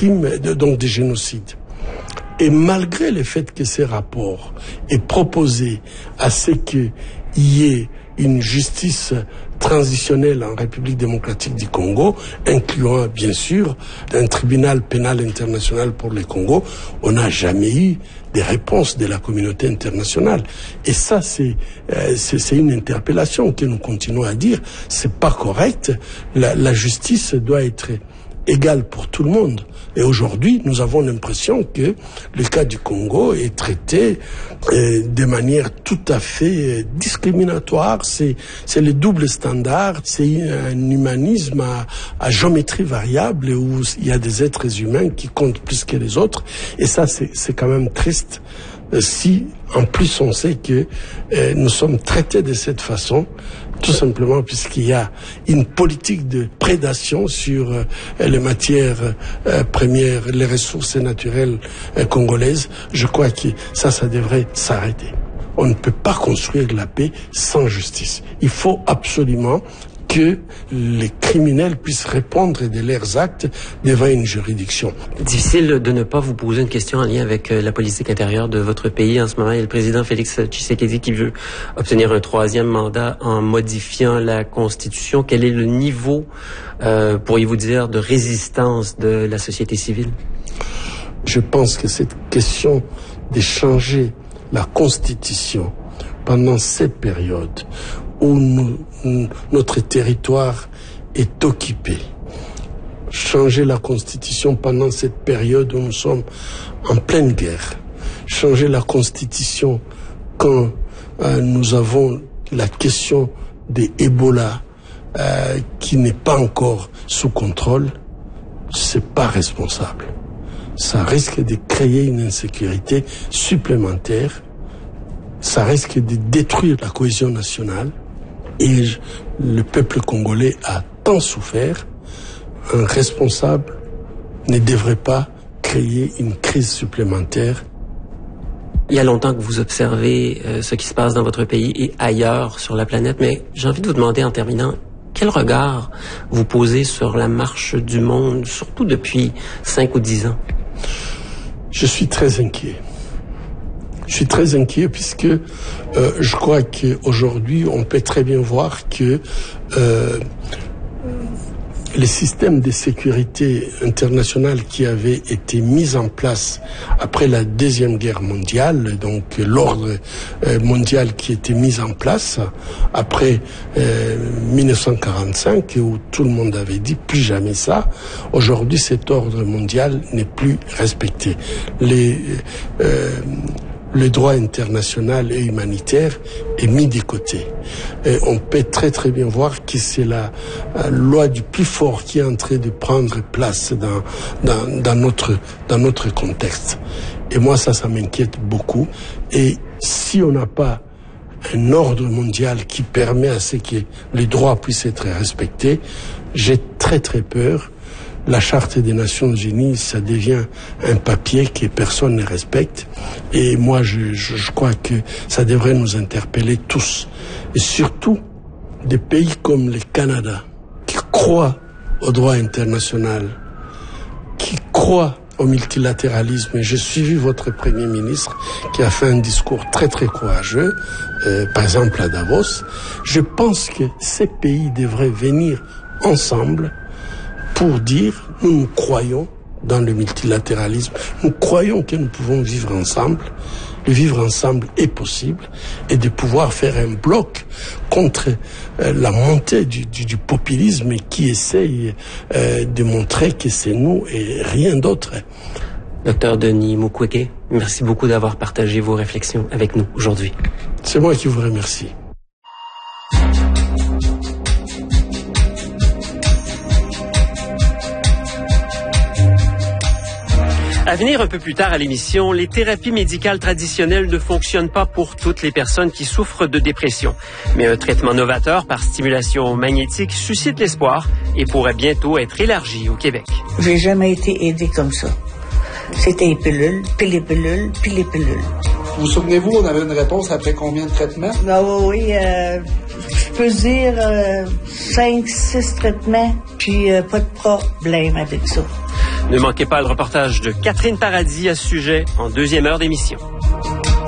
crimes, donc des génocides. Et malgré le fait que ces rapports aient proposé à ce qu'il y ait une justice transitionnelle en République démocratique du Congo, incluant bien sûr un tribunal pénal international pour le Congo, on n'a jamais eu des réponses de la communauté internationale. Et ça, c'est une interpellation que nous continuons à dire. C'est pas correct. La justice doit être égale pour tout le monde. Et aujourd'hui, nous avons l'impression que le cas du Congo est traité de manière tout à fait discriminatoire. C'est le double standard, c'est un humanisme à géométrie variable où il y a des êtres humains qui comptent plus que les autres. Et ça, c'est quand même triste. Si, en plus, on sait que nous sommes traités de cette façon, tout simplement puisqu'il y a une politique de prédation sur les matières premières, les ressources naturelles congolaises, je crois que ça devrait s'arrêter. On ne peut pas construire la paix sans justice. Il faut absolument que les criminels puissent répondre de leurs actes devant une juridiction. Difficile de ne pas vous poser une question en lien avec la politique intérieure de votre pays. En ce moment, il y a le président Félix Tshisekedi qui veut obtenir un 3e mandat en modifiant la Constitution. Quel est le niveau, pourriez-vous dire, de résistance de la société civile? Je pense que cette question de changer la Constitution pendant cette période où notre territoire est occupé. Changer la Constitution pendant cette période où nous sommes en pleine guerre. Changer la Constitution quand nous avons la question de Ebola qui n'est pas encore sous contrôle, c'est pas responsable. Ça risque de créer une insécurité supplémentaire. Ça risque de détruire la cohésion nationale. Et le peuple congolais a tant souffert, un responsable ne devrait pas créer une crise supplémentaire. Il y a longtemps que vous observez ce qui se passe dans votre pays et ailleurs sur la planète, mais j'ai envie de vous demander en terminant, quel regard vous posez sur la marche du monde, surtout depuis 5 ou 10 ans? Je suis très inquiet. Je suis très inquiet puisque je crois qu'aujourd'hui, on peut très bien voir que les systèmes de sécurité internationale qui avaient été mis en place après la Deuxième Guerre mondiale, donc l'ordre mondial qui était mis en place après 1945, où tout le monde avait dit plus jamais ça, aujourd'hui cet ordre mondial n'est plus respecté. Le droit international et humanitaire est mis de côté. Et on peut très très bien voir que c'est la loi du plus fort qui est en train de prendre place dans notre contexte. Et moi ça m'inquiète beaucoup. Et si on n'a pas un ordre mondial qui permet à ce que les droits puissent être respectés, j'ai très très peur. La Charte des Nations Unies, ça devient un papier que personne ne respecte. Et moi, je crois que ça devrait nous interpeller tous. Et surtout, des pays comme le Canada, qui croient au droit international, qui croient au multilatéralisme. Et j'ai suivi votre Premier ministre qui a fait un discours très très courageux, par exemple à Davos. Je pense que ces pays devraient venir ensemble pour dire, nous croyons dans le multilatéralisme, nous croyons que nous pouvons vivre ensemble, le vivre ensemble est possible, et de pouvoir faire un bloc contre la montée du populisme qui essaye de montrer que c'est nous et rien d'autre. Docteur Denis Mukwege, merci beaucoup d'avoir partagé vos réflexions avec nous aujourd'hui. C'est moi qui vous remercie. À venir un peu plus tard à l'émission, les thérapies médicales traditionnelles ne fonctionnent pas pour toutes les personnes qui souffrent de dépression. Mais un traitement novateur par stimulation magnétique suscite l'espoir et pourrait bientôt être élargi au Québec. J'ai jamais été aidée comme ça. C'était les pilules, puis les pilules, puis les pilules. Vous souvenez-vous, on avait une réponse après combien de traitements? Ah oui, je peux dire 5-6 traitements, puis pas de problème avec ça. Ne manquez pas le reportage de Catherine Paradis à ce sujet en deuxième heure d'émission.